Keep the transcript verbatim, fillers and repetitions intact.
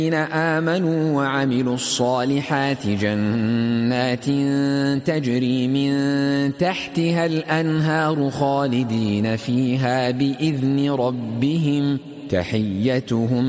آمنوا وعملوا الصالحات جنات تجري من تحتها الأنهار خالدين فيها بإذن ربهم تحيتهم